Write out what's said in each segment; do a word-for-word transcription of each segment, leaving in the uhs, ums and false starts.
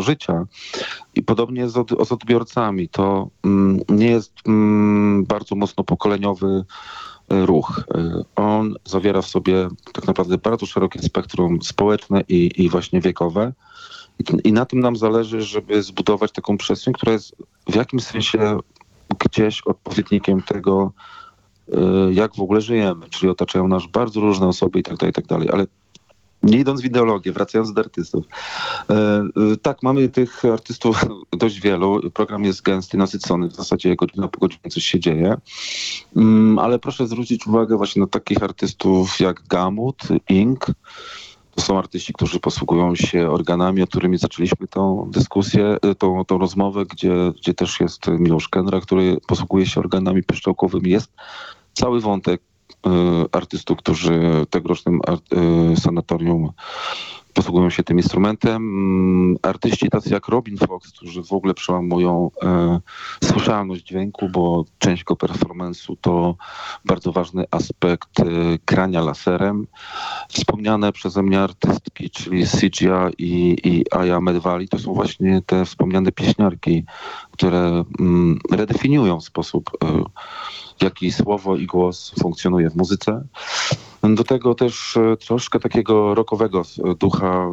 życia. I podobnie z, od, z odbiorcami. To mm, nie jest mm, bardzo mocno pokoleniowy ruch. On zawiera w sobie tak naprawdę bardzo szerokie spektrum społeczne i, i właśnie wiekowe. I, I na tym nam zależy, żeby zbudować taką przestrzeń, która jest w jakimś sensie gdzieś odpowiednikiem tego, jak w ogóle żyjemy. Czyli otaczają nas bardzo różne osoby i tak dalej, i tak dalej. Ale nie idąc w ideologię, wracając do artystów. E, tak, mamy tych artystów dość wielu. Program jest gęsty, nasycony. W zasadzie godzina po godzinie coś się dzieje. Mm, ale proszę zwrócić uwagę właśnie na takich artystów jak Gamut, Ink. To są artyści, którzy posługują się organami, o którymi zaczęliśmy tą dyskusję, tą, tą rozmowę, gdzie, gdzie też jest Miłosz Kendra, który posługuje się organami pieszczałkowymi. Jest cały wątek artystów, którzy tegorocznym sanatorium posługują się tym instrumentem. Artyści tacy jak Robin Fox, którzy w ogóle przełamują e, słyszalność dźwięku, bo część go performance'u to bardzo ważny aspekt e, grania laserem. Wspomniane przeze mnie artystki, czyli Sigia i, i Aya Medvali, to są właśnie te wspomniane pieśniarki, które mm, redefiniują sposób, e, w jaki słowo i głos funkcjonuje w muzyce. Do tego też troszkę takiego rockowego ducha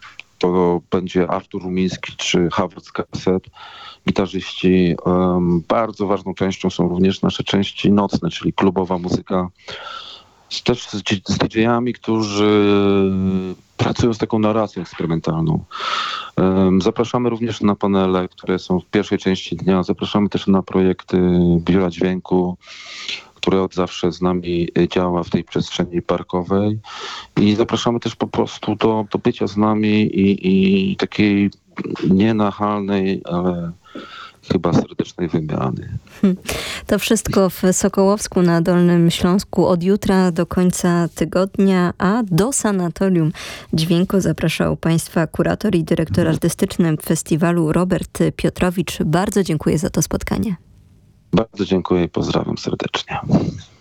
to będzie Artur Rumiński czy Howard z Kaset, gitarzyści. Um, bardzo ważną częścią są również nasze części nocne, czyli klubowa muzyka. Też z, z didżejami, którzy pracują z taką narracją eksperymentalną. Um, zapraszamy również na panele, które są w pierwszej części dnia. Zapraszamy też na projekty Biura Dźwięku, które od zawsze z nami działa w tej przestrzeni parkowej. I zapraszamy też po prostu do, do bycia z nami i, i takiej nienachalnej, ale chyba serdecznej wymiany. To wszystko w Sokołowsku na Dolnym Śląsku od jutra do końca tygodnia, a do Sanatorium Dźwięku zapraszał Państwa kurator i dyrektor artystyczny festiwalu Robert Piotrowicz. Bardzo dziękuję za to spotkanie. Bardzo dziękuję i pozdrawiam serdecznie.